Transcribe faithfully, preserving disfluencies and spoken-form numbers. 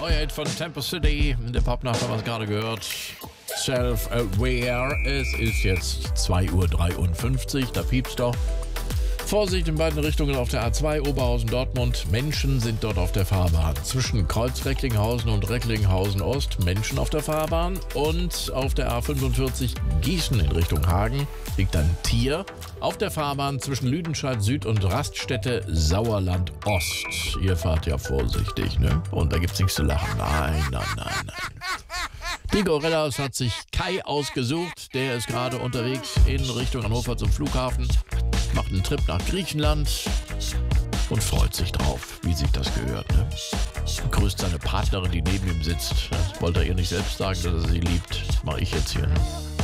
Neuer Hit von Tempo City. In der Popnacht haben wir es gerade gehört. Self-Aware. Es ist jetzt zwei Uhr dreiundfünfzig. Da piepst doch. Vorsicht in beiden Richtungen auf der A zwei Oberhausen-Dortmund. Menschen sind dort auf der Fahrbahn. Zwischen Kreuz-Recklinghausen und Recklinghausen-Ost Menschen auf der Fahrbahn. Und auf der A fünfundvierzig Gießen in Richtung Hagen liegt ein Tier auf der Fahrbahn zwischen Lüdenscheid Süd und Raststätte Sauerland Ost. Ihr fahrt ja vorsichtig, ne? Und da gibt's nichts zu lachen. Nein, nein, nein, nein. Die Gorillas hat sich Kai ausgesucht. Der ist gerade unterwegs in Richtung Hannover zum Flughafen. Macht einen Trip nach Griechenland und freut sich drauf, wie sich das gehört. Ne? Grüßt seine Partnerin, die neben ihm sitzt. Das wollte er ihr nicht selbst sagen, dass er sie liebt. Das mache ich jetzt hier. Ne?